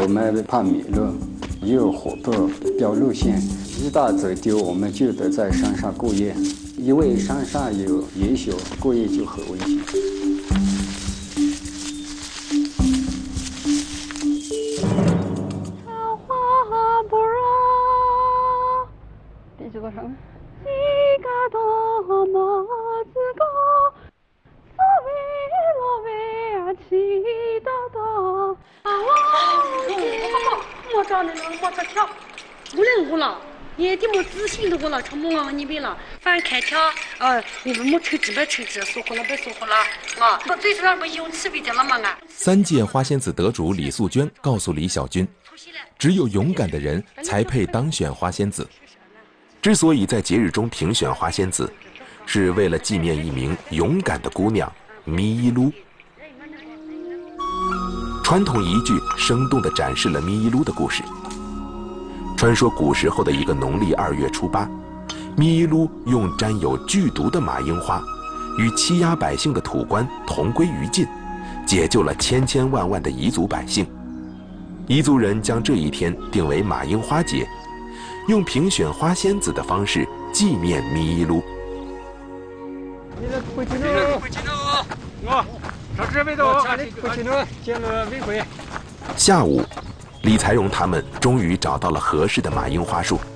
我们怕迷路，有火爆标路线，一大早丢我们就得在山上过夜，因为山上有野熊，过夜就很危险。 桃花不若，第几个唱？几个多么子高，所谓罗为啊气得多。 我找那个我这条，无论无了，也的没自信的我了，成么啊你别了，反正开条，你们没成几百成几，说好了别说好了，我最主要不有气味的了嘛啊。 3届花仙子得主李素娟告诉李小军，只有勇敢的人才配当选花仙子。之所以在节日中评选花仙子，是为了纪念一名勇敢的姑娘咪一噜。传统一句生动地展示了咪一噜的故事。传说古时候的一个农历2月初8，咪一噜用沾有剧毒的马樱花，与欺压百姓的土官同归于尽，解救了千千万万的彝族百姓。彝族人将这一天定为马樱花节，用评选花仙子的方式纪念咪一噜。下午，李才荣他们终于找到了合适的马樱花树，